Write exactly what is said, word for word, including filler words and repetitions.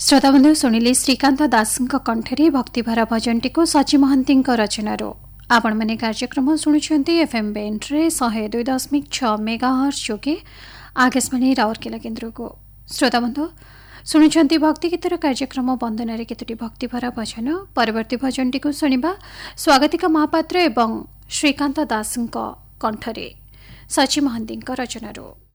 श्रोताबंधु शुणिले श्रीकांत दासଙ୍କ कंठरे भक्तिभरा भजनटी को सची महांती रचनार आपण मैंने कार्यक्रम शुणुंट एफएम बैंड रे शहे दुई दशमिक छ मेगाहर्ट्ज जोगे आकाशवाणी राउरकेला केन्द्र को। श्रोताबंधु शुणुंट भक्ति गीतर कार्यक्रम वंदन केतोटी भक्तिभरा भजन परवर्ती भजनटी को शुणा स्वागतिका महापात्र एवं श्रीकांत दासଙ୍କ कंठरे सची महांती रचनार।